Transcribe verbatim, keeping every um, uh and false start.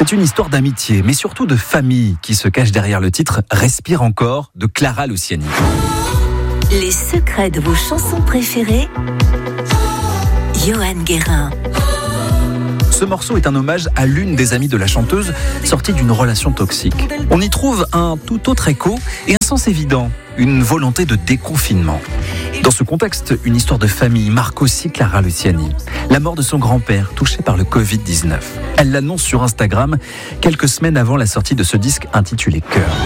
C'est une histoire d'amitié, mais surtout de famille qui se cache derrière le titre « Respire encore » de Clara Luciani. Les secrets de vos chansons préférées, Johan Guérin. Ce morceau est un hommage à l'une des amies de la chanteuse, sortie d'une relation toxique. On y trouve un tout autre écho et un sens évident, une volonté de déconfinement. Dans ce contexte, une histoire de famille marque aussi Clara Luciani. La mort de son grand-père, touché par le covid dix-neuf. Elle l'annonce sur Instagram quelques semaines avant la sortie de ce disque intitulé « Cœur ».